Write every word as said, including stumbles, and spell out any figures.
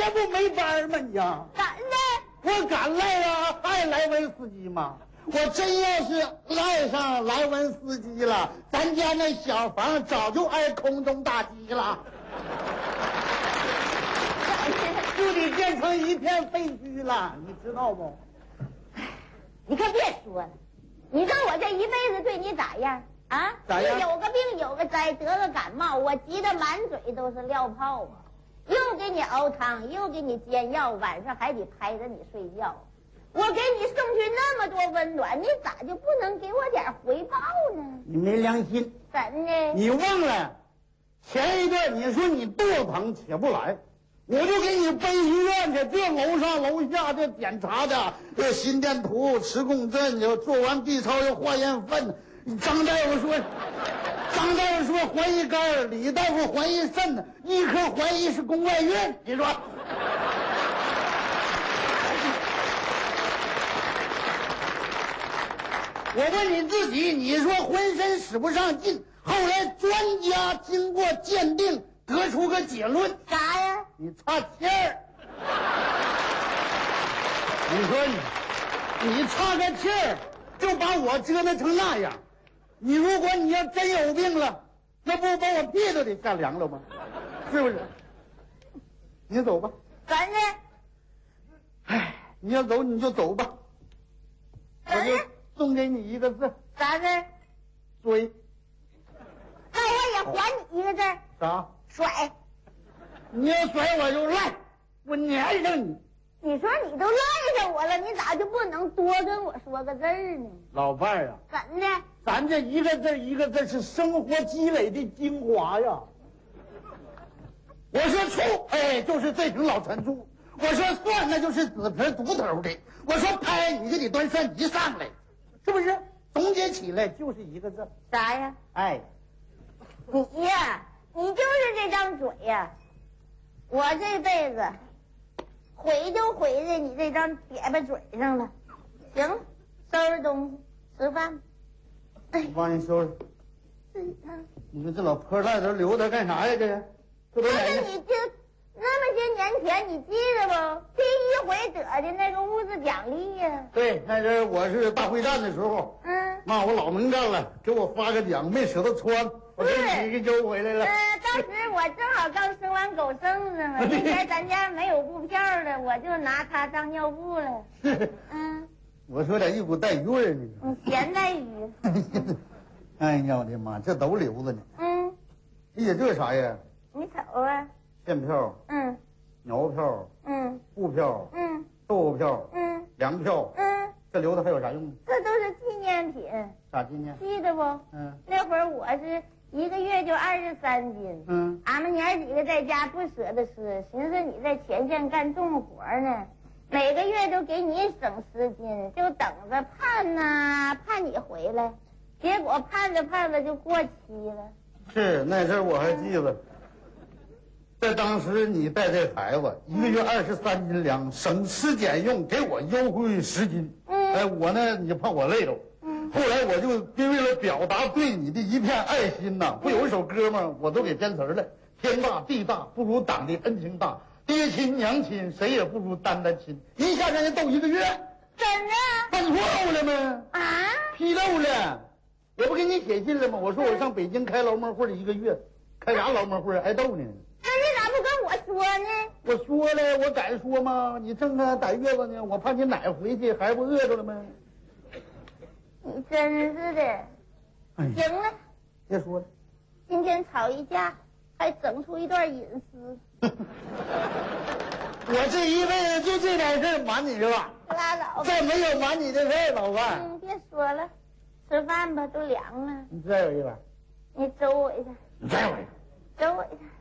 这不没班吗？你呀， 咋的？ 我敢赖啊，还来文司机吗？我真要是赖上来文司机了，咱家那小房早就挨空中打击了，就得变成一片废墟了，你知道不？ 你可别说了，你说我这一辈子对你咋样啊？ 咋样？ 你有个病有个灾，得个感冒，我急得满嘴都是料泡啊！又给你熬汤，又给你煎药，晚上还得拍着你睡觉。我给你送去那么多温暖，你咋就不能给我点回报呢？ 你没良心！ 怎的？ 你忘了前一段你说你肚子疼起不来，我就给你背医院去，这楼上楼下这检查的，这心电图、磁共振，又做完 B 超又化验粪。张大夫说，张大夫说怀疑肝，李大夫怀疑肾，医科怀疑是宫外孕。你说？我问你自己，你说浑身使不上劲，后来专家经过鉴定得出个结论， 啥呀？ 你差气儿。你说你，你差个气儿，就把我折腾成那样。你如果你要真有病了，那不把我屁都得吓凉了吗？是不是？你走吧。 怎的？ 唉，你要走你就走吧，我就送给你一个字。 啥字？ 追。 那我也还你一个字。 啥？ 甩。 你要甩我就赖，我粘上你。 你说你都赖上我了，你咋就不能多跟我说个字儿呢？ 老伴儿啊， 怎的？ 咱这一个字一个字是生活积累的精华呀。我说醋，哎，就是这瓶老陈醋；我说蒜，那就是紫皮独头的；我说拍，你就得端蒜泥上来，是不是？总结起来就是一个字， 啥呀？ 哎。 你呀，你就是这张嘴呀！我这辈子毁就毁在你这张瘪巴嘴上了。行，收拾东西，吃饭。 我帮你收拾。你说这老破烂都留它干啥呀？这这都但哪是你这那么些年前，你记得不？第一回得的那个物质奖励呀。 对，那阵儿我是大会战的时候， 嗯， 妈，我老能干了，给我发个奖，没舍得穿，我给你给揪回来了。 呃，当时我正好刚生完狗剩子嘛，那前咱家没有布票的，我就拿它当尿布了。嗯， 我说咋一股带鱼味儿呢？ 嗯，咸带鱼。 哎呀，我的妈，这都留着呢。 嗯， 哎呀，这啥呀？ 你瞅啊。 线票、 嗯鸟票、 嗯布票、 嗯豆腐票、 嗯粮票， 嗯， 这留着还有啥用呢？ 这都是纪念品， 啥纪念？ 记得不？ 嗯那会儿我是一个月就二十三斤。 嗯， 俺们娘几个在家不舍得吃，寻思你在前线干重活呢，每个月都给你省十斤，就等着盼呐、盼你回来。结果盼着盼着就过期了。 是那阵儿我还记得，在当时你带这孩子一个月二十三斤粮，省吃俭用给我优惠十斤。 嗯， 哎，我呢，你怕我累着。 嗯， 后来我就为了表达对你的一片爱心呐，不有一首歌吗？我都给编词了。天大地大，不如党的恩情大；爹亲娘亲，谁也不如单单亲。一下让人斗一个月， 怎的？ 犯错误了吗？ 啊？ 批斗了。我不给你写信了吗？我说我上北京开劳模会一个月，开啥劳模会挨斗呢？ 那你咋不跟我说呢？ 我说了，我敢说吗？你正看逮月子呢，我怕你奶回去还不饿着了吗？ 你真是的。 哎， 行了， 别说了。 今天吵一架，还整出一段隐私。 我这一辈子就这点事瞒你是吧？ 拉倒吧。 再没有瞒你的事儿，老伴。 嗯，别说了，吃饭吧，都凉了。 你再有一碗。 你周我一下。 你再有一碗。 周我一下。